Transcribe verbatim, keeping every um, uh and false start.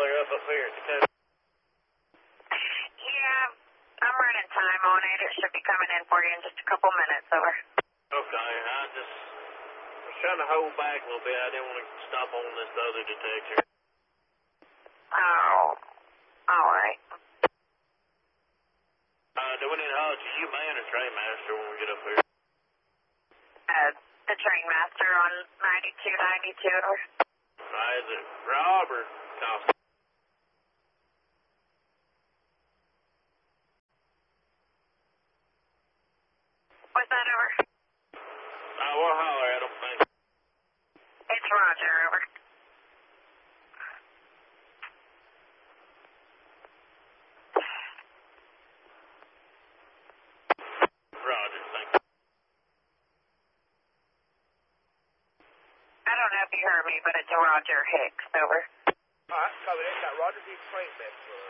they're up up here at Dakota. Yeah, I'm running time on it. It should be coming in for you in just a couple minutes, over. Okay, I just was trying to hold back a little bit. I didn't want to stop on this other detector. Oh, all right. Uh, do we need to holler at you, man, or train master when we get up here? Uh, the train master on ninety-two ninety-two, over. Uh, is it Rob or Costa? What's that, over? Uh, we'll holler at him, thank you. It's Roger, over. Roger, thank you. I don't know if you heard me, but it's Roger Hicks, over. All right, copy that. Got Roger Hicks train master.